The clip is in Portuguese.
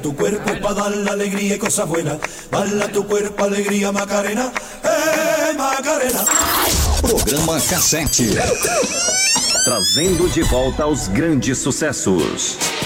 Tu cuerpo para dar la alegría y cosas buenas. Bala tu cuerpo, alegría, Macarena. Macarena. Programa Cassete. Trazendo de volta os grandes sucessos.